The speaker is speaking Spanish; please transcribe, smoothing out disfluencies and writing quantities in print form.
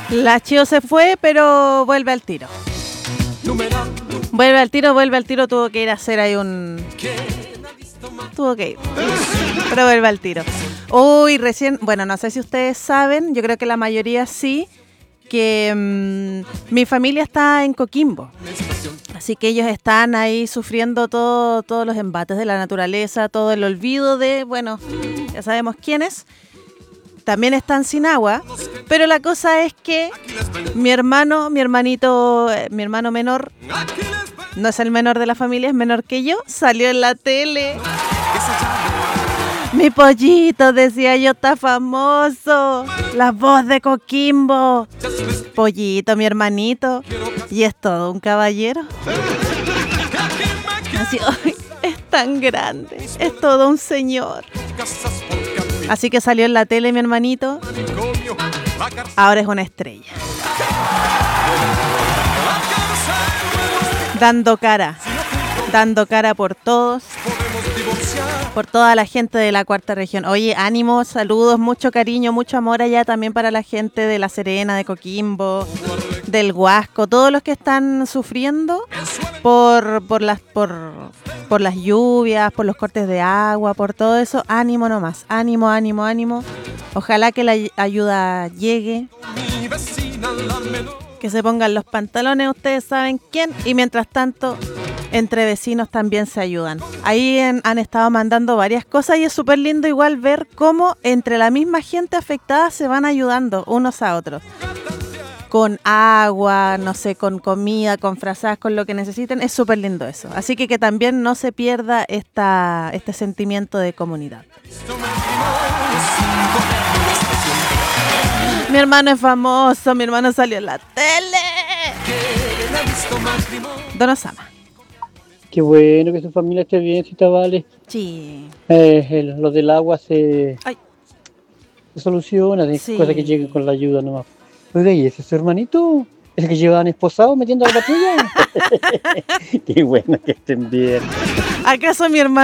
La Chio se fue, pero vuelve al tiro. Vuelve al tiro, tuvo que ir a hacer ahí Tuvo que ir, pero vuelve al tiro. Uy, recién, bueno, no sé si ustedes saben, yo creo que la mayoría sí, que mi familia está en Coquimbo. Así que ellos están ahí sufriendo todos los embates de la naturaleza, todo el olvido de, bueno, ya sabemos quiénes. También están sin agua, pero la cosa es que mi hermano menor, no es el menor de la familia, es menor que yo, salió en la tele. Mi pollito, decía yo, está famoso. La voz de Coquimbo. Pollito, mi hermanito. Y es todo un caballero. Así, ¡ay! Es tan grande. Es todo un señor. Así que salió en la tele mi hermanito. Ahora es una estrella. Dando cara por todos. Por toda la gente de la cuarta región. Oye, ánimo, saludos, mucho cariño, mucho amor allá también para la gente de La Serena, de Coquimbo, del Huasco, todos los que están sufriendo por las lluvias, por los cortes de agua, por todo eso. Ánimo nomás, ánimo. Ojalá que la ayuda llegue. Que se pongan los pantalones, ustedes saben quién. Y mientras tanto, entre vecinos también se ayudan. Ahí han estado mandando varias cosas y es súper lindo igual ver cómo entre la misma gente afectada se van ayudando unos a otros. Con agua, no sé, con comida, con frazadas, con lo que necesiten. Es súper lindo eso. Así que también no se pierda este sentimiento de comunidad. Mi hermano es famoso, mi hermano salió en la tele. Don Osama. Qué bueno que su familia esté bien, Cita Vale. Sí. Lo del agua se soluciona, Sí. Cosas que lleguen con la ayuda nomás. Oiga, ¿y ese es su hermanito? ¿Ese que llevaban esposado metiendo a la patrulla? Qué bueno que estén bien. ¿Acaso mi hermano